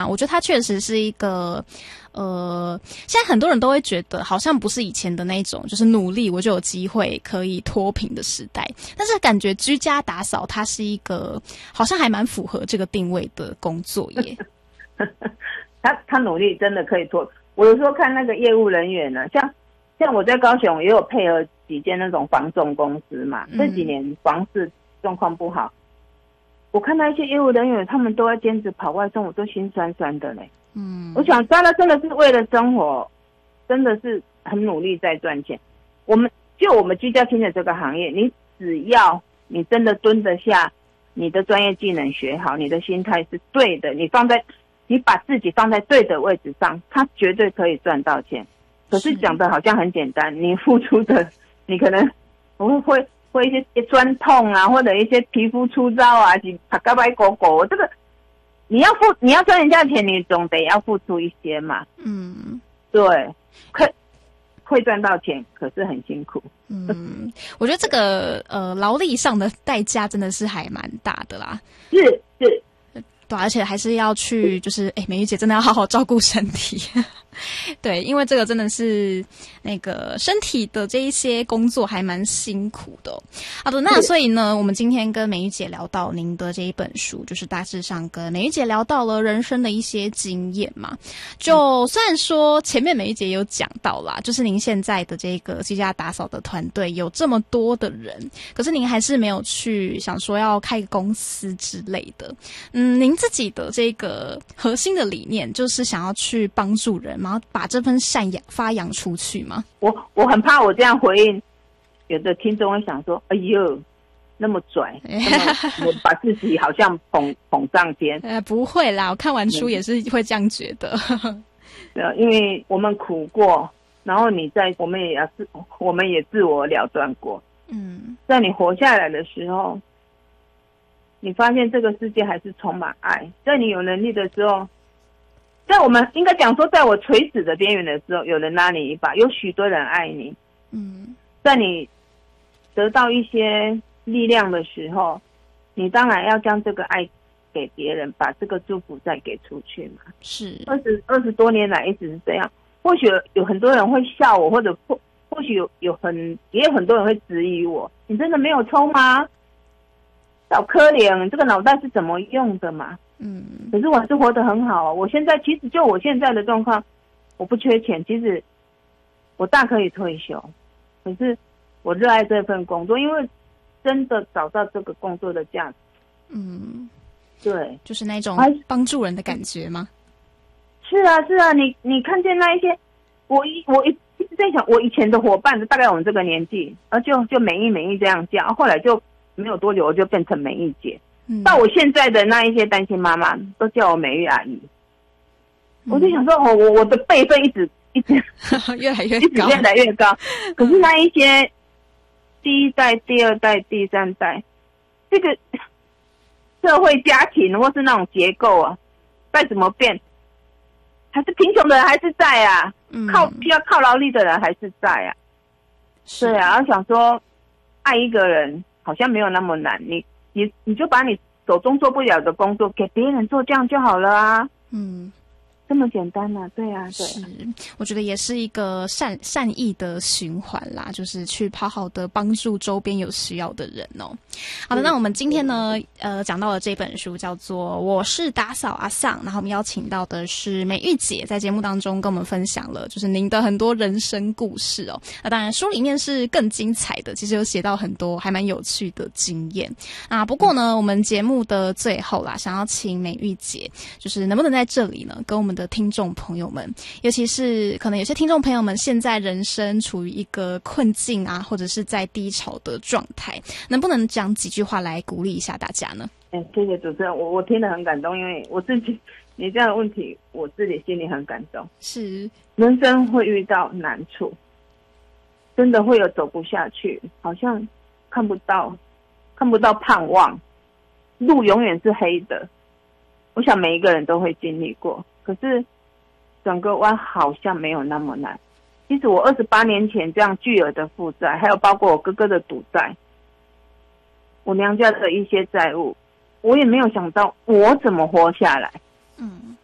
我觉得它确实是一个现在很多人都会觉得好像不是以前的那种就是努力我就有机会可以脱贫的时代，但是感觉居家打扫它是一个好像还蛮符合这个定位的工作耶。 他努力真的可以脱。我有时候看那个业务人员呢，像我在高雄也有配合几间那种房仲公司嘛，这几年房市状况不好，我看到一些业务人员他们都要兼职跑外送，我都心酸酸的嘞。我想大家真的是为了生活，真的是很努力在赚钱。我们居家清洁这个行业，你只要你真的蹲得下，你的专业技能学好，你的心态是对的，你把自己放在对的位置上，他绝对可以赚到钱。可是讲的好像很简单，你付出的，你可能会一些酸痛啊，或者一些皮肤粗糙啊，是爬嘎白狗狗，这个你要赚人家的钱，你总得要付出一些嘛。对，会赚到钱，可是很辛苦。 我觉得这个劳力上的代价真的是还蛮大的啦。 是。 对，而且还是要去，就是美玉姐真的要好好照顾身体。对，因为这个真的是那个身体的这一些工作还蛮辛苦的。好的，那所以呢，我们今天跟美玉姐聊到您的这一本书，就是大致上跟美玉姐聊到了人生的一些经验嘛。就虽然说前面美玉姐有讲到啦，就是您现在的这个居家打扫的团队有这么多的人，可是您还是没有去想说要开一个公司之类的。您自己的这个核心的理念就是想要去帮助人，然后把这份善发扬出去吗？ 我很怕我这样回应，有的听众会想说：“哎呦，那么拽，我把自己好像捧上天。” 不会啦，我看完书也是会这样觉得。 对，因为我们苦过，然后我们也自我了断过。在你活下来的时候，你发现这个世界还是充满爱。在你有能力的时候，在我们应该讲说，在我垂死的边缘的时候，有人拉你一把，有许多人爱你。在你得到一些力量的时候，你当然要将这个爱给别人，把这个祝福再给出去嘛。 是 20多年来一直是这样。或许有很多人会笑我，或者或许也有很多人会质疑我：你真的没有抽吗？小可怜，你这个脑袋是怎么用的嘛？可是我还是活得很好。我现在其实就我现在的状况，我不缺钱，其实我大可以退休，可是我热爱这份工作，因为真的找到这个工作的价值。对， 就是那种帮助人的感觉吗？ 是啊，你看见那一些，我一直在想，我以前的伙伴，大概我们这个年纪，就美意这样叫，后来就没有多久，我就变成美意姐。到我现在的那一些单亲妈妈都叫我美玉阿姨。我就想说，我的辈分一直越来越高， 一直越来越高。可是那一些第一代、第二代、第三代，这个社会家庭或是那种结构啊，再怎么变，还是贫穷的人还是在啊，需要靠劳力的人还是在啊。对啊，我想说，爱一个人好像没有那么难，你就把你手中做不了的工作给别人做，这样就好了啊。这么简单啊，对啊，对啊。 是，我觉得也是一个善意的循环啦，就是去好好的帮助周边有需要的人哦。好的，那我们今天呢，讲到了这本书叫做《我是打扫阿桑》，然后我们邀请到的是美玉姐，在节目当中跟我们分享了就是您的很多人生故事哦。那当然书里面是更精彩的，其实有写到很多还蛮有趣的经验啊。不过呢，我们节目的最后啦，想要请美玉姐，就是能不能在这里呢，跟我们的听众朋友们，尤其是可能有些听众朋友们现在人生处于一个困境啊，或者是在低潮的状态，能不能讲几句话来鼓励一下大家呢？ 谢谢主持人，我听得很感动，因为我自己你这样的问题，我自己心里很感动。 是， 人生会遇到难处，真的会有走不下去，好像看不到盼望，路永远是黑的。我想每一个人都会经历过，可是转个弯好像没有那么难。其实我28年前这样巨额的负债，还有包括我哥哥的赌债，我娘家的一些债务，我也没有想到我怎么活下来。